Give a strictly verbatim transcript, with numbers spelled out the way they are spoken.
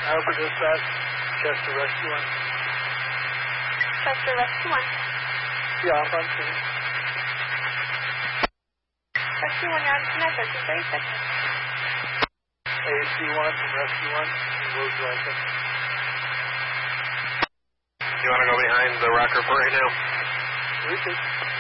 Alpha Dispatch, Chester Rescue one. Chester Rescue one. Yeah, I'm on scene. Rescue one, you're on scene at thirteen thirty-six. A C one from Rescue one, Rose Rifle. You want to go behind the rocker for right now? Richard.